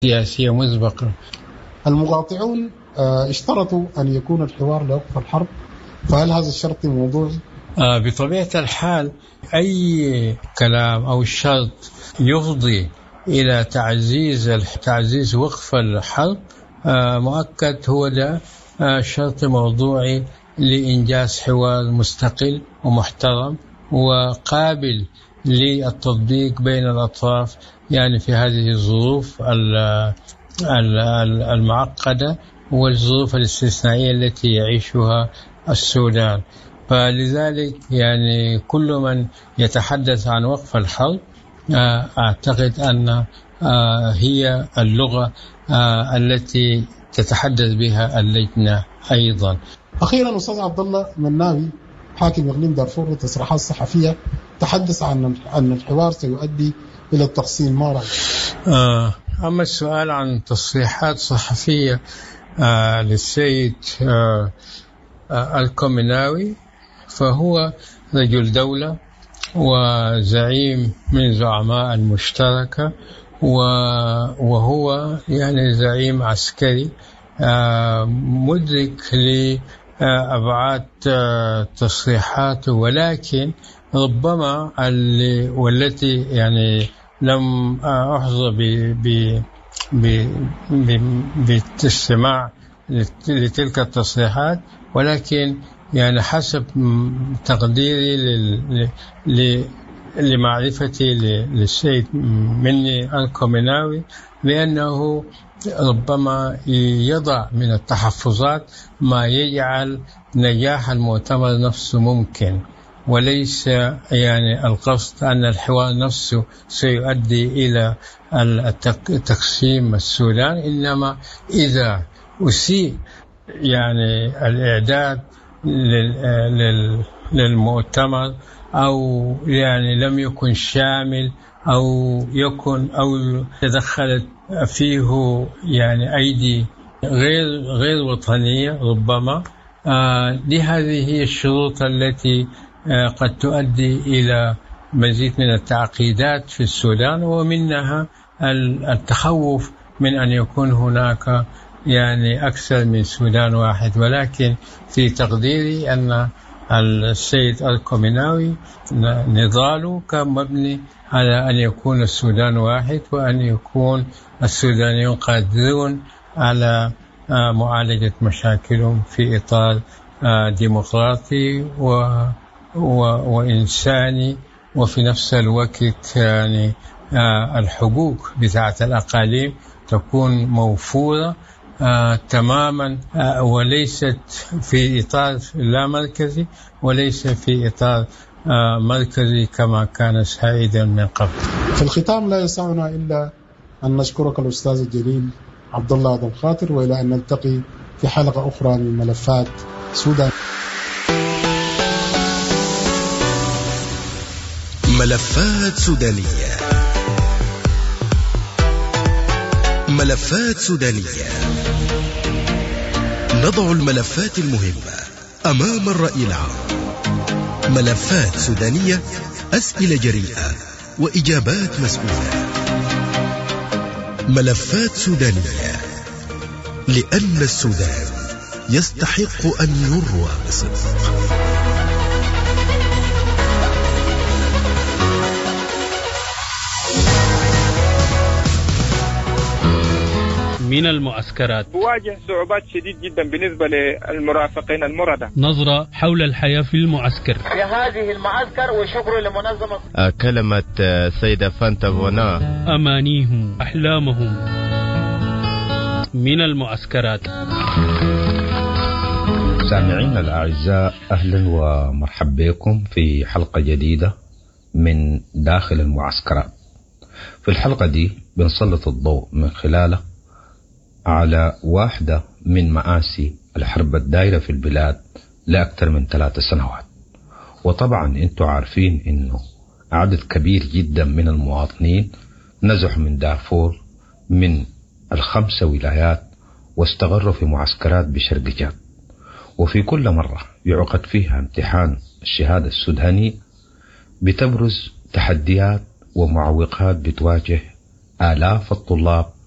سياسية مسبقة. المقاطعون اشترطوا أن يكون الحوار لوقف الحرب، فهل هذا الشرط موضوعي؟ بطبيعة الحال أي كلام أو شرط يفضي إلى تعزيز وقف الحرب مؤكد هو ده شرط موضوعي لإنجاز حوار مستقل ومحترم وقابل للتطبيق بين الأطراف، يعني في هذه الظروف المعقدة والظروف الاستثنائية التي يعيشها السودان. فلذلك يعني كل من يتحدث عن وقف الحرب أعتقد أن هي اللغة التي تتحدث بها اللجنة أيضا. أخيرا أستاذ عبد الله مناوي حاكم إقليم دارفور وتصريحات صحفية تحدث عن أن الحوار سيؤدي إلى التقسيم. ما رأيك؟ أما السؤال عن تصريحات صحفية للسيد الكوميناوي فهو رجل دولة وزعيم من زعماء المشتركة، وهو يعني زعيم عسكري مدرك لأبعاد تصريحاته، ولكن ربما والتي يعني لم أحظى بالاستماع لتلك التصريحات، ولكن يعني حسب تقديري لمعرفتي للسيد مني الكوميناوي بأنه ربما يضع من التحفظات ما يجعل نجاح المؤتمر نفسه ممكن، وليس يعني القصد أن الحوار نفسه سيؤدي إلى تقسيم السودان، إنما إذا أسيء يعني الإعداد للمؤتمر أو يعني لم يكن شامل أو تدخلت فيه يعني أيدي غير وطنية ربما، لهذه هي الشروط التي قد تؤدي إلى مزيد من التعقيدات في السودان، ومنها التخوف من أن يكون هناك يعني أكثر من سودان واحد. ولكن في تقديري أن السيد الكوميناوي نضاله كان مبني على أن يكون السودان واحد، وأن يكون السودانيون قادرون على معالجة مشاكلهم في إطار ديمقراطي وإنساني، وفي نفس الوقت يعني الحقوق بتاعة الأقاليم تكون موفورة تماما، وليست في إطار لا مركزي وليس في إطار مركزي كما كان سائدا من قبل. في الختام لا يسعنا إلا أن نشكرك الأستاذ الجليل عبد الله آدم خاطر، وإلى أن نلتقي في حلقة أخرى من ملفات سودان. ملفات سودانية. ملفات سودانية. نضع الملفات المهمة أمام الرأي العام. ملفات سودانية، أسئلة جريئة وإجابات مسؤولة. ملفات سودانية، لأن السودان يستحق أن يروى بصدق. من المعسكرات تواجه صعوبات شديد جدا بالنسبة للمرافقين المردة. نظرة حول الحياة في المعسكر. لهذه المعسكر وشكر لمنظمة كلمة سيدة فانتافونا. أمانيهم أحلامهم من المعسكرات. سامعين الأعزاء، أهلا ومرحبا بكم في حلقة جديدة من داخل المعسكرات. في الحلقة دي بنسلط الضوء من خلاله على واحدة من مآسي الحرب الدائرة في البلاد لأكثر من 3 سنوات. وطبعا انتوا عارفين انه عدد كبير جدا من المواطنين نزحوا من دارفور من ال5 ولايات واستقروا في معسكرات بشرق جاد، وفي كل مرة يعقد فيها امتحان الشهادة السوداني بتبرز تحديات ومعوقات بتواجه آلاف الطلاب